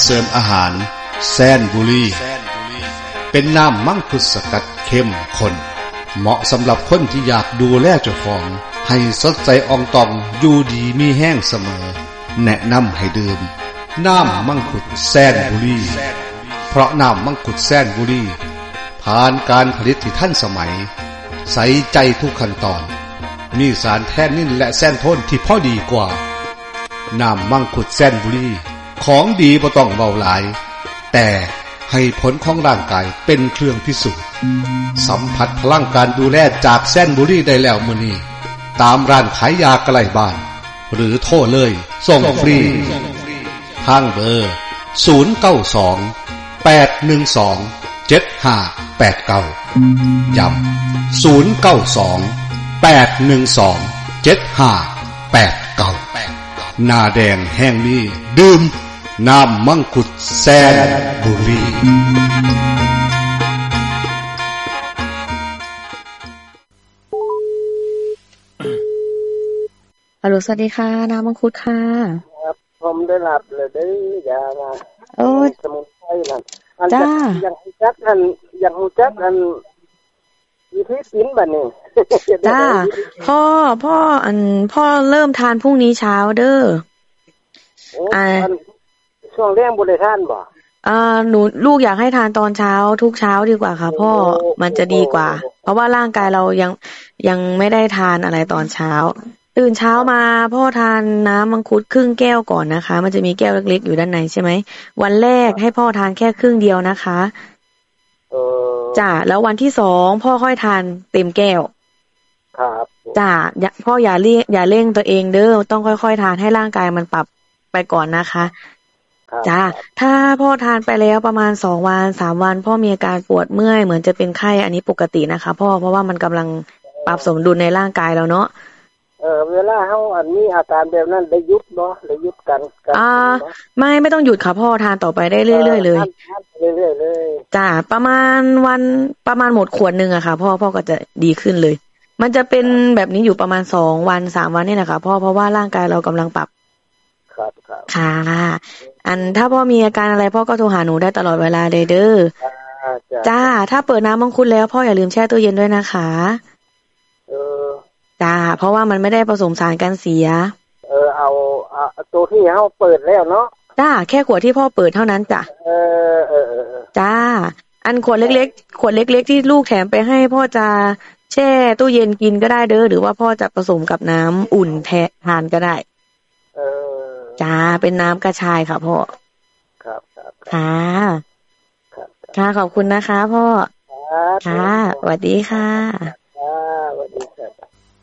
เสริมอาหารแซนบุรีเป็นน้ำมังคุดสกัดเข้มข้นเหมาะสำหรับคนที่อยากดูแลเจ้าของให้สดใสอ่องตองอยู่ดีมีแห้งเสมอแนะนำให้ดื่มน้ำมังคุดแซนบุรีเพราะน้ำมังคุดแซนบุรีผ่านการผลิตที่ทันสมัยใส่ใจทุกขั้นตอนมีสารแทนนินและแซนโทนที่พอดีกว่าน้ำมังคุดแซนบุรีของดีบ่ต้องเว้าหลายแต่ให้ผลของร่างกายเป็นเครื่องพิสูจน์สัมผัสพลังการดูแลจากแซนบุรีได้แล้วมื้อนี้ตามร้านขายยาใกล้บ้านหรือโทรเลยส่งฟรีทางเบอร์092 812 7589ย้ำ092 812 7589หน้าแดงแห้งนี้ดื่มน้ำมังคุดแซนบุรีฮัลโหลสวัสดีค่ะน้ำมังคุดค่ะครับผมได้รับเลยได้ยามาสมุนไพรนั่นจ้าอย่างฮู้จักวิธีกินบัดนี้จ้าพ่อเริ่มทานพรุ่งนี้เช้าเด้อช่วงแรกบ่ได้ทานบ่ลูกอยากให้ทานตอนเช้าทุกเช้าดีกว่าค่ะพ่อมันจะดีกว่าเพราะว่าร่างกายเรายังไม่ได้ทานอะไรตอนเช้าตื่นเช้ามาพ่อทานน้ำมังคุดครึ่งแก้วก่อนนะคะมันจะมีแก้วเล็กๆอยู่ด้านในใช่ไหมวันแรกให้พ่อทานแค่ครึ่งเดียวนะคะจ้าแล้ววันที่2พ่อค่อยทานเต็มแก้วครับจ้าพ่ออย่าเร่งตัวเองเด้อต้องค่อยๆทานให้ร่างกายมันปรับไปก่อนนะคะจ้าถ้าพ่อทานไปแล้วประมาณ2วัน3วันพ่อมีอาการปวดเมื่อยเหมือนจะเป็นไข้อันนี้ปกตินะคะพ่อเพราะว่ามันกำลังปรับสมดุลในร่างกายแล้วเนาะเวลาเฮามีอาการแบบนั้นได้หยุดบ่ได้หยุดกันไม่ต้องหยุดค่ะพ่อทานต่อไปได้เรื่อยๆเลยเรื่อยๆเลยจ้าประมาณหมดขวดนึงอะค่ะพ่อก็จะดีขึ้นเลยมันจะเป็นแบบนี้อยู่ประมาณ2วัน3วันนี่แหละค่ะพ่อเพราะว่าร่างกายเรากำลังปรับครับค่ะถ้าพ่อมีอาการอะไรพ่อก็โทรหาหนูได้ตลอดเวลาเลยเด้อจ้าถ้าเปิดน้ำมังคุดแล้วพ่ออย่าลืมแช่ตู้เย็นด้วยนะคะจ้าเพราะว่ามันไม่ได้ผสมสารกันเสียเอาตัวที่เฮาเปิดแล้วเนาะจ้าแค่ขวดที่พ่อเปิดเท่านั้นจ้ะจ้าขวดเล็กๆที่ลูกแถมไปให้พ่อจะแช่ตู้เย็นกินก็ได้เด้อหรือว่าพ่อจะผสมกับน้ำอุ่นทานก็ได้จ้าเป็นน้ำกระชายค่ะพ่อครับค่ะค่ะขอบคุณนะคะพ่อค่ะสวัสดีค่ะสวัสดีครับ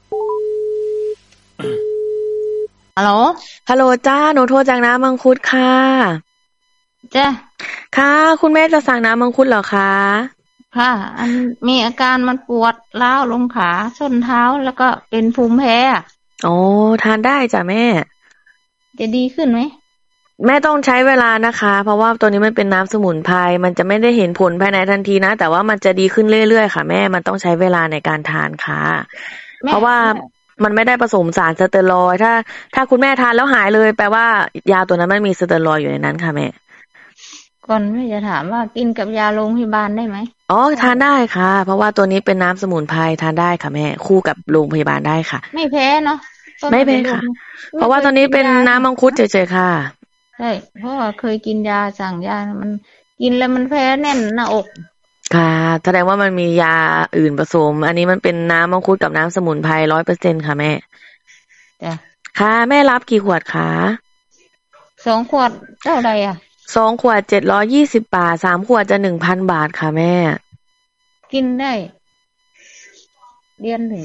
ฮัลโหลจ้าหนูโทรจากน้ำมังคุดค่ะจ้ะค่ะคุณแม่จะสั่งน้ำมังคุดเหรอคะค่ะมีอาการมันปวดร้าวลงขาส้นเท้าแล้วก็เป็นภูมิแพ้อ๋อทานได้จ้ะแม่จะดีขึ้นไหมแม่ต้องใช้เวลานะคะเพราะว่าตัวนี้มันเป็นน้ำสมุนไพรมันจะไม่ได้เห็นผลภายในทันทีนะแต่ว่ามันจะดีขึ้นเรื่อยๆค่ะแม่มันต้องใช้เวลาในการทานค่ะเพราะว่ามันไม่ได้ผสมสารสเตียรอยด์ถ้าคุณแม่ทานแล้วหายเลยแปลว่ายาตัวนั้นไม่มีสเตียรอยด์อยู่ในนั้นค่ะแม่ก่อนแม่จะถามว่ากินกับยาโรงพยาบาลได้ไหมอ๋อทานได้ค่ะเพราะว่าตัวนี้เป็นน้ำสมุนไพรทานได้ค่ะแม่คู่กับโรงพยาบาลได้ค่ะไม่แพ้เนาะไม่แพ้ค่ะเพราะว่าตัวนี้เป็นน้ำมังคุดเฉยๆค่ะใช่เพราะว่าเคยกินยาสั่งยามันกินแล้วมันแพ้แน่นหน้าอกค่ะแสดงว่ามันมียาอื่นผสมอันนี้มันเป็นน้ำมังคุดกับน้ำสมุนไพร 100% ค่ะแม่จ้ะค่ะแม่รับกี่ขวดคะ 2 ขวดเท่าใด 2 ขวด720 บาท3 ขวดจะ 1,000 บาทค่ะแม่กินได้เดือนถึง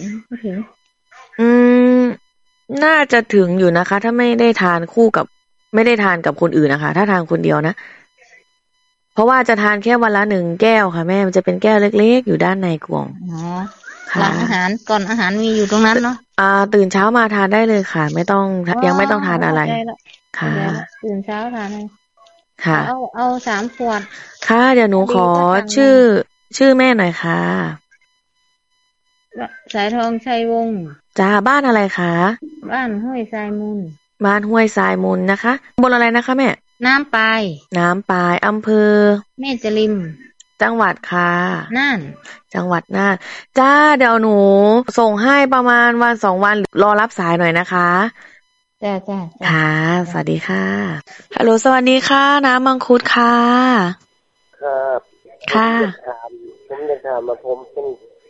น่าจะถึงอยู่นะคะถ้าไม่ได้ทานกับคนอื่นนะคะถ้าทานคนเดียวนะเพราะว่าจะทานแค่วันละ1 แก้วค่ะแม่มันจะเป็นแก้วเล็กๆอยู่ด้านในกล่องหลังอาหารก่อนอาหารมีอยู่ตรงนั้นเนาะตื่นเช้ามาทานได้เลยค่ะไม่ต้องยังไม่ต้องทานอะไรค่ะตื่นเช้าทานเลยค่ะเอา3 ขวดค่ะเดี๋ยวหนูขอชื่อแม่หน่อยค่ะสายทองชัยวงศ์จ้าบ้านอะไรคะบ้านห้วยทรายมูลบ้านห้วยทรายมูลนะคะบนอะไรนะคะแม่น้ำปลายอำเภอแม่จริมจังหวัดค่ะน่านจังหวัดน่านจ้าเดี๋ยวหนูส่งให้ประมาณวัน2 วันรอรับสายหน่อยนะคะจ้าค่ะสวัสดีค่ะฮัลโหลสวัสดีค่ะน้ำมังคุดค่ะครับค่ะผมจะถามมาผมเป็น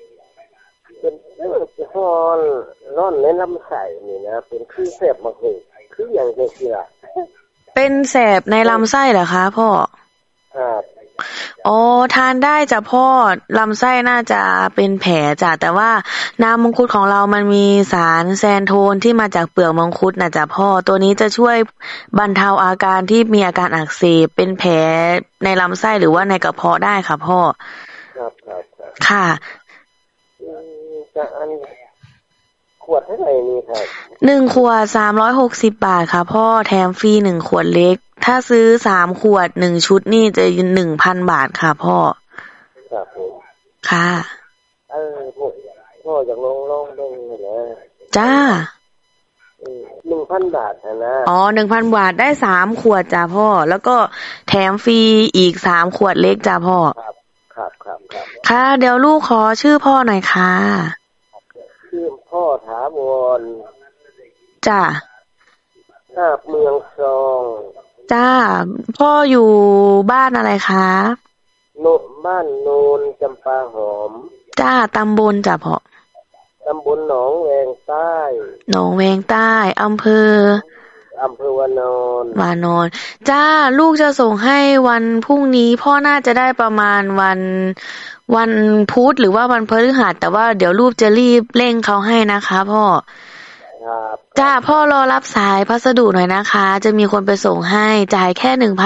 ฮ้อนร้อนในลำไส้นี่นะเป็นคือแสบมากเลยคืออย่างจังซี่ล่ะเป็นแสบในลำไส้เหรอคะพ่อครับอ๋อทานได้จ้ะพ่อลำไส้น่าจะเป็นแผลจ้ะแต่ว่าน้ำมังคุดของเรามันมีสารแซนโทนที่มาจากเปลือกมังคุดนะจ้ะพ่อตัวนี้จะช่วยบรรเทาอาการที่มีอาการอักเสบเป็นแผลในลำไส้หรือว่าในกระเพาะได้ค่ะพ่อครับค่ะจะอันขวดเท่าไหร่นี่ครับ 1 ขวด360 บาทค่ะพ่อแถมฟรี1 ขวดเล็กถ้าซื้อ3 ขวด1 ชุดนี่จะ 1,000 บาทค่ะพ่อครับผมค่ะพ่ออยากลองเบิ่งนะจ้า 1,000 บาทนะอ๋อ 1,000 บาทได้3 ขวดจ้ะพ่อแล้วก็แถมฟรีอีก3 ขวดเล็กจ้ะพ่อครับค่ะเดี๋ยวลูกขอชื่อพ่อหน่อยค่ะชื่อพ่อถาวรจ้าเมืองซองจ้าพ่ออยู่บ้านอะไรคะบ้านโนนจำปาหอมจ้าตำบลจ้ะพ่อตำบลหนองแวงใต้อำเภอวานอนจ้าลูกจะส่งให้วันพรุ่งนี้พ่อน่าจะได้ประมาณวันพุธหรือว่าวันพฤหัสแต่ว่าเดี๋ยวลูกจะรีบเร่งเขาให้นะคะพ่อจ้าพ่อรอรับสายพัสดุหน่อยนะคะจะมีคนไปส่งให้จ่ายแค่ 1,000